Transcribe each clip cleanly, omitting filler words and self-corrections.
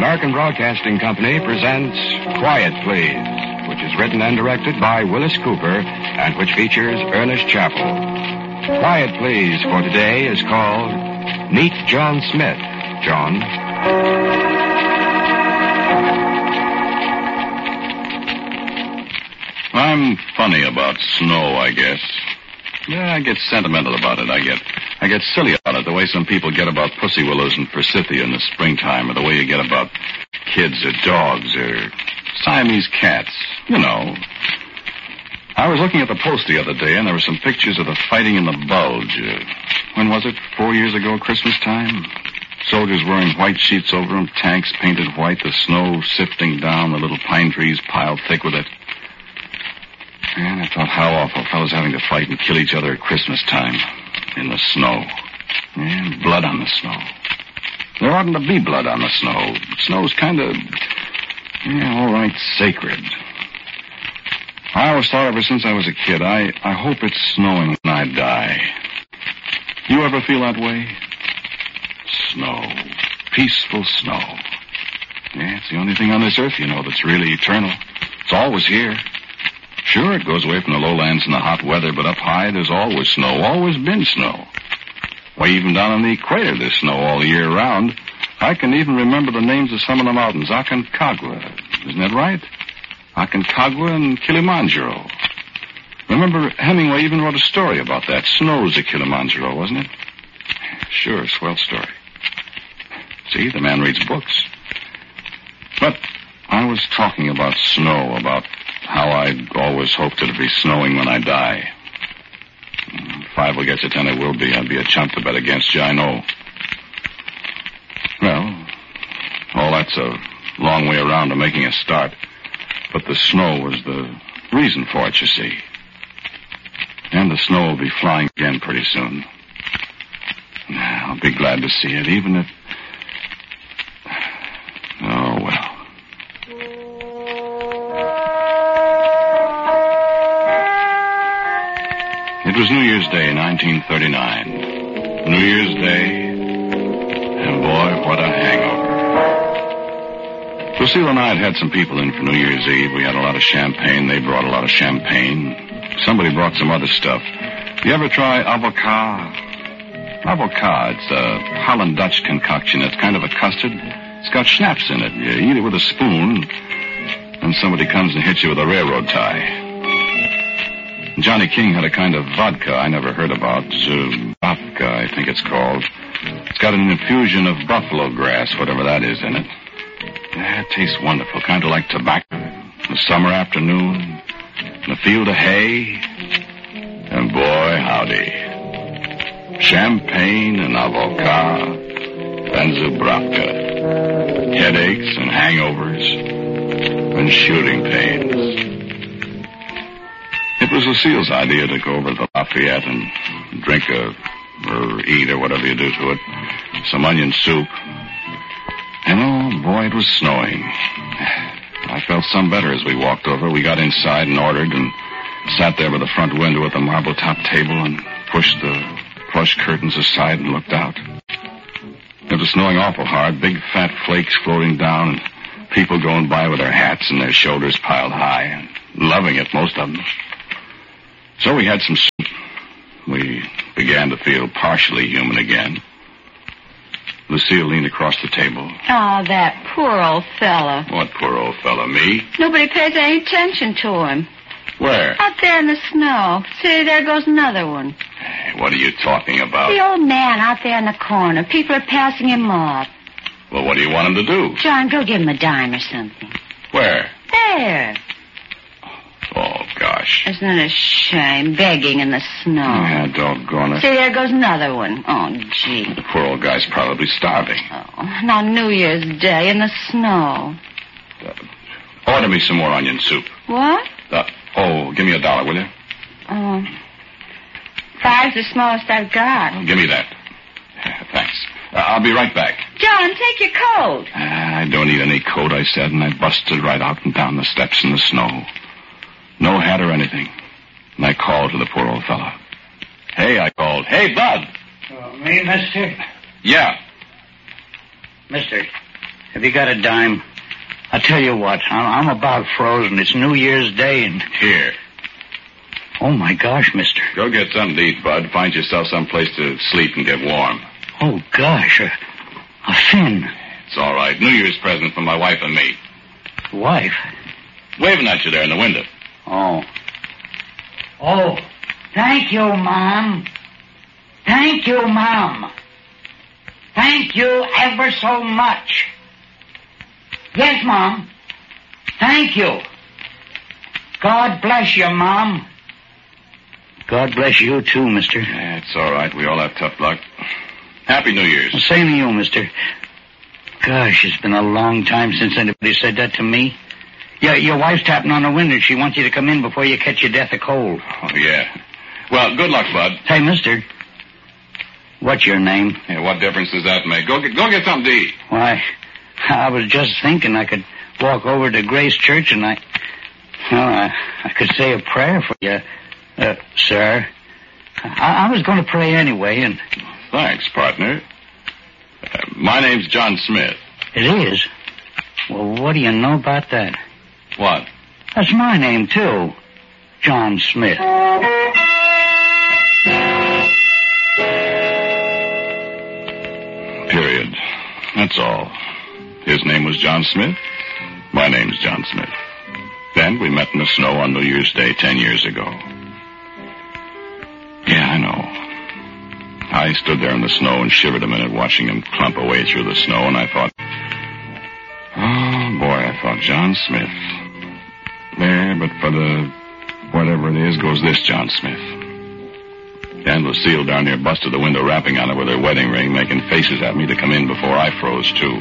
American Broadcasting Company presents Quiet Please, which is written and directed by Willis Cooper and which features Ernest Chappell. Quiet Please for today is called Meet John Smith. John. I'm funny about snow, I guess. Yeah, I get sentimental about it. I get silly about it, the way some people get about pussy willows and forsythia in the springtime, or the way you get about kids or dogs or Siamese cats. You know. I was looking at the Post the other day, and there were some pictures of the fighting in the Bulge. When was it? 4 years ago, Christmas time? Soldiers wearing white sheets over them, tanks painted white, the snow sifting down, the little pine trees piled thick with it. And I thought how awful fellas having to fight and kill each other at Christmas time. In the snow. And blood on the snow. There oughtn't to be blood on the snow. Snow's kind of, all right, sacred. I always thought ever since I was a kid, I hope it's snowing when I die. You ever feel that way? Snow. Peaceful snow. Yeah, it's the only thing on this earth, that's really eternal. It's always here. Sure, it goes away from the lowlands in the hot weather, but up high there's always snow, always been snow. Why, even down on the equator there's snow all the year round. I can even remember the names of some of the mountains. Aconcagua, isn't that right? Aconcagua and Kilimanjaro. Remember, Hemingway even wrote a story about that. Snows at Kilimanjaro, wasn't it? Sure, swell story. See, the man reads books. But I was talking about snow, about how I always hoped it'd be snowing when I die. If I ever get to 10, it will be. I'd be a chump to bet against you, I know. Well, all that's a long way around to making a start. But the snow was the reason for it, you see. And the snow will be flying again pretty soon. I'll be glad to see it, even if... Oh, well. It was New Year's Day, 1939. New Year's Day, and boy, what a hangover. Lucille and I had some people in for New Year's Eve. We had a lot of champagne. They brought a lot of champagne. Somebody brought some other stuff. You ever try avocat? Avocat, it's a Holland Dutch concoction. It's kind of a custard. It's got schnapps in it. You eat it with a spoon, and somebody comes and hits you with a railroad tie. Johnny King had a kind of vodka I never heard about. Zubavka, I think it's called. It's got an infusion of buffalo grass, whatever that is, in it. Yeah, it tastes wonderful, kind of like tobacco. A summer afternoon, in a field of hay, and boy, howdy. Champagne and avocat and Zubravka. Headaches and hangovers and shooting pains. It was Lucille's idea to go over to the Lafayette and drink or eat or whatever you do to it, some onion soup. And oh, boy, it was snowing. I felt some better as we walked over. We got inside and ordered and sat there by the front window at the marble-top table and pushed the plush curtains aside and looked out. It was snowing awful hard, big fat flakes floating down, and people going by with their hats and their shoulders piled high, and loving it, most of them. So we had some soup. We began to feel partially human again. Lucille leaned across the table. Oh, that poor old fella. What poor old fella, me? Nobody pays any attention to him. Where? Out there in the snow. See, there goes another one. Hey, what are you talking about? The old man out there in the corner. People are passing him off. Well, what do you want him to do? John, go give him a dime or something. Where? There. Oh, gosh. Isn't it a shame, begging in the snow? Yeah, doggone it. See, there goes another one. Oh, gee. The poor old guy's probably starving. Oh, now New Year's Day in the snow. Order me some more onion soup. What? Give me $1, will you? Oh. 5's the smallest I've got. Give me that. Thanks. I'll be right back. John, take your coat. I don't need any coat, I said, and I busted right out and down the steps in the snow. No hat or anything. And I called to the poor old fella. Hey, I called. Hey, Bud. Me, mister? Yeah. Mister, Have you got a dime? I tell you what, I'm about frozen. It's New Year's Day and... Here. Oh, my gosh, mister. Go get something to eat, Bud. Find yourself someplace to sleep and get warm. Oh, gosh, a fin. It's all right. New Year's present from my wife and me. Wife? Waving at you there in the window. Oh. Oh, thank you, Mom. Thank you, Mom. Thank you ever so much. Yes, Mom. Thank you. God bless you, Mom. God bless you, too, mister. Yeah, it's all right. We all have tough luck. Happy New Year's. Same to you, mister. Gosh, it's been a long time since anybody said that to me. Your wife's tapping on the window. She wants you to come in before you catch your death of cold. Oh, yeah. Well, good luck, Bud. Hey, mister. What's your name? Yeah, what difference does that make? Go get something to eat. Why, I was just thinking I could walk over to Grace Church and I could say a prayer for you, sir. I was going to pray anyway, and... Thanks, partner. My name's John Smith. It is? Well, what do you know about that? What? That's my name, too. John Smith. Period. That's all. His name was John Smith. My name's John Smith. Then we met in the snow on New Year's Day 10 years ago. Yeah, I know. I stood there in the snow and shivered a minute watching him clump away through the snow, and I thought, oh, boy, I thought, John Smith. There, but for the whatever it is goes this John Smith. And Lucille down there busted the window, rapping on it with her wedding ring, making faces at me to come in before I froze, too.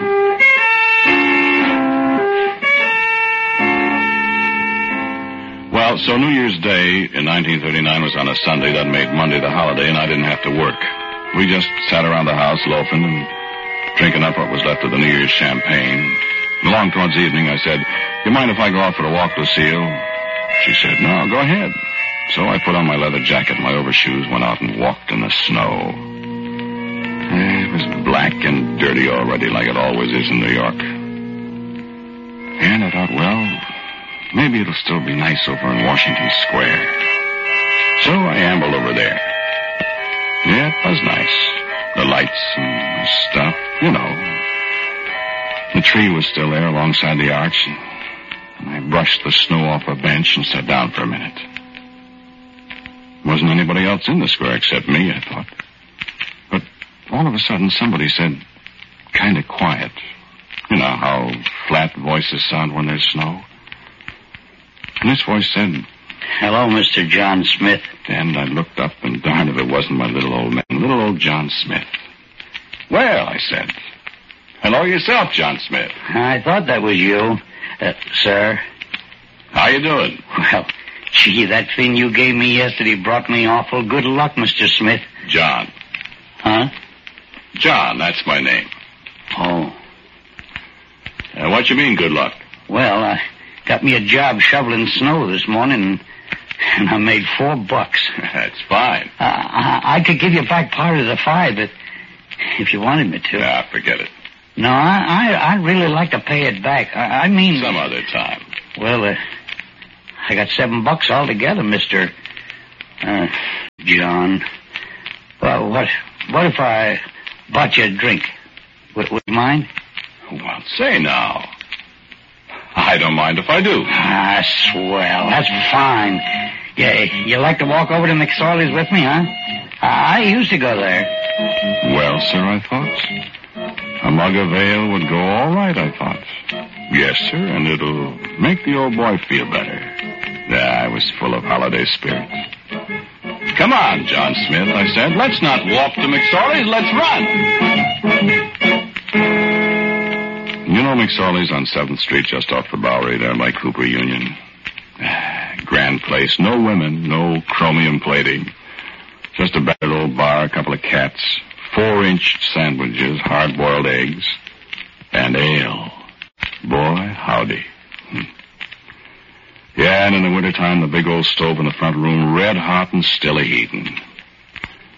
Well, so New Year's Day in 1939 was on a Sunday. That made Monday the holiday, and I didn't have to work. We just sat around the house loafing and drinking up what was left of the New Year's champagne. Along towards evening, I said, you mind if I go out for a walk, Lucille? She said, no, go ahead. So I put on my leather jacket and my overshoes, went out and walked in the snow. It was black and dirty already, like it always is in New York. And I thought, well, maybe it'll still be nice over in Washington Square. So I ambled over there. Yeah, it was nice. The lights and stuff, you know. The tree was still there alongside the arch, and I brushed the snow off a bench and sat down for a minute. Wasn't anybody else in the square except me, I thought. But all of a sudden somebody said, kind of quiet. You know how flat voices sound when there's snow? And this voice said, hello, Mr. John Smith. And I looked up, and darn if it wasn't my little old man, little old John Smith. Well, I said, hello yourself, John Smith. I thought that was you, sir. How you doing? Well, gee, that thing you gave me yesterday brought me awful good luck, Mr. Smith. John. Huh? John, that's my name. Oh. What you mean, good luck? Well, I got me a job shoveling snow this morning, and I made $4. That's fine. I could give you back part of the $5 if you wanted me to. Yeah, forget it. No, I'd really like to pay it back. I mean... Some other time. Well, I got $7 altogether, Mr. John. Well, what if I bought you a drink? Would you mind? Well, say now. I don't mind if I do. Ah, swell. That's fine. You like to walk over to McSorley's with me, huh? I used to go there. Well, sir, I thought. A mug of ale would go all right, I thought. Yes, sir, and it'll make the old boy feel better. Yeah, I was full of holiday spirit. Come on, John Smith, I said. Let's not walk to McSorley's. Let's run. You know McSorley's on 7th Street, just off the Bowery there by Cooper Union. Grand place. No women, no chromium plating. Just a battered old bar, a couple of cats, 4-inch sandwiches, hard-boiled eggs, and ale. Boy, howdy. Yeah, and in the wintertime, the big old stove in the front room, red hot and still a-heating.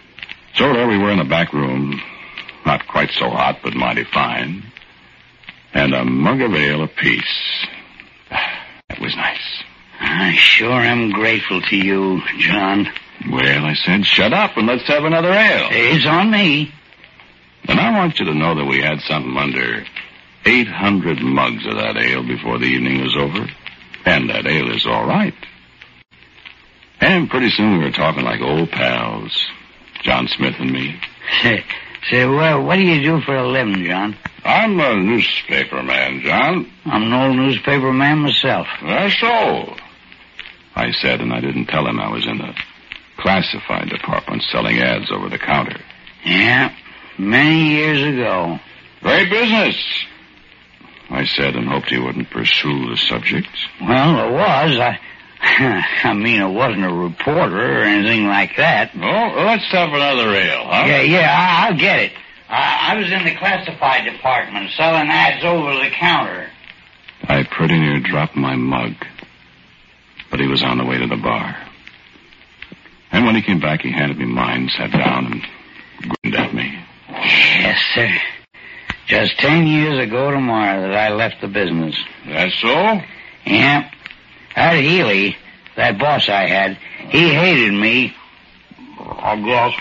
So there we were in the back room. Not quite so hot, but mighty fine. and a mug of ale apiece. That was nice. I sure am grateful to you, John. Well, I said, shut up and let's have another ale. It's on me. And I want you to know that we had something under 800 mugs of that ale before the evening was over. And that ale is all right. And pretty soon we were talking like old pals, John Smith and me. Say, well, what do you do for a living, John? I'm a newspaper man, John. I'm an old newspaper man myself. That's so, I said, and I didn't tell him I was in the classified department selling ads over the counter. Yeah, many years ago. Great business, I said, and hoped he wouldn't pursue the subject. Well, it was. I mean, it wasn't a reporter or anything like that. Oh, let's have another ale, huh? Yeah, I'll get it. I was in the classified department selling ads over the counter. I pretty near dropped my mug, but he was on the way to the bar. And when he came back, he handed me mine, sat down, and grinned at me. Yes, sir. Just 10 years ago tomorrow that I left the business. That's so? Yeah. That Healy, that boss I had, he hated me. I guess.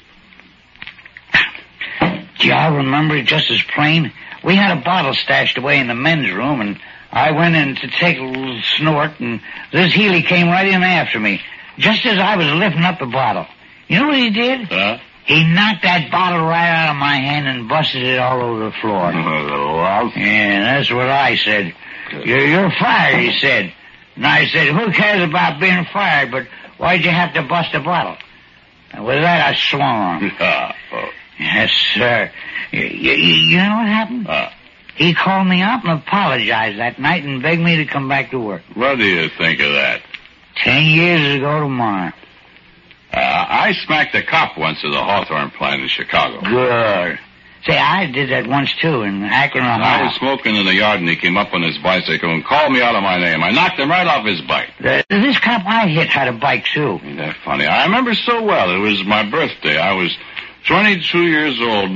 Do y'all remember it just as plain? We had a bottle stashed away in the men's room, and I went in to take a little snort, and this Healy came right in after me, just as I was lifting up the bottle. You know what he did? He knocked that bottle right out of my hand and busted it all over the floor. Yeah, that's what I said. You're fired, he said. And I said, who cares about being fired, but why'd you have to bust a bottle? And with that, I swung on him. Yes, sir. You know what happened? He called me up and apologized that night and begged me to come back to work. What do you think of that? 10 years ago tomorrow. I smacked a cop once at the Hawthorne plant in Chicago. Good. Say, I did that once, too, in Akron, Ohio. I was smoking in the yard, and he came up on his bicycle and called me out of my name. I knocked him right off his bike. This cop I hit had a bike, too. Isn't that funny? I remember so well. It was my birthday. I was 22 years old,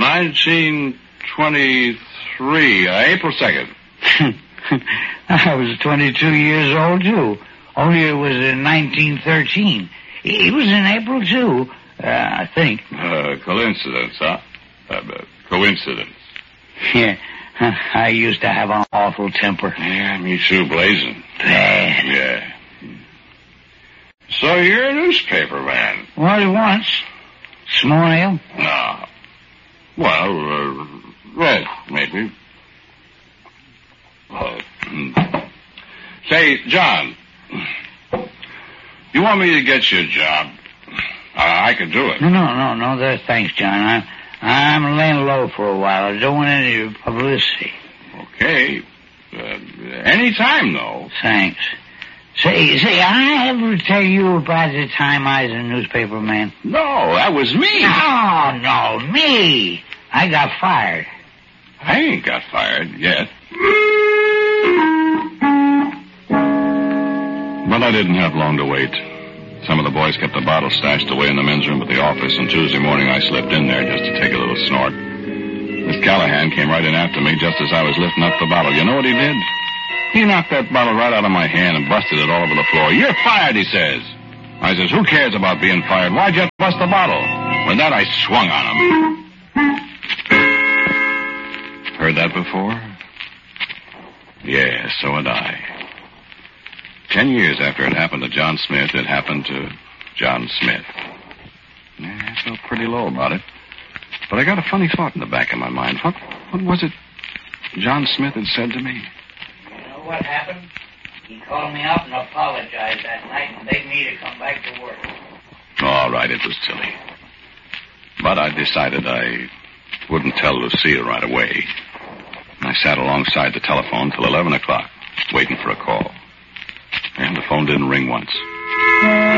1923, April 2nd. I was 22 years old, too. Only it was in 1913. It was in April, too, I think. Coincidence, huh? Coincidence. Yeah, I used to have an awful temper. Yeah, me too, blazing. Bad. Yeah. So you're a newspaper man? Well, once. Small ale? No. Well, red, maybe. Say, John, you want me to get you a job? I could do it. No, thanks, John. I'm laying low for a while. I don't want any publicity. Okay. Any time, though. Thanks. Say, I ever tell you about the time I was a newspaper man? No, that was me. No, me. I got fired. I ain't got fired yet. But I didn't have long to wait. Some of the boys kept the bottle stashed away in the men's room at the office, and Tuesday morning I slipped in there just to take a little snort. Miss Callahan came right in after me just as I was lifting up the bottle. You know what he did? He knocked that bottle right out of my hand and busted it all over the floor. You're fired, he says. I says, who cares about being fired? Why'd you have to bust the bottle? With that, I swung on him. Heard that before? Yeah, so had I. 10 years after it happened to John Smith, it happened to John Smith. Yeah, I felt pretty low about it. But I got a funny thought in the back of my mind. What was it John Smith had said to me? You know what happened? He called me up and apologized that night and begged me to come back to work. All right, it was silly. But I decided I wouldn't tell Lucia right away. And I sat alongside the telephone till 11 o'clock, waiting for a call. And the phone didn't ring once.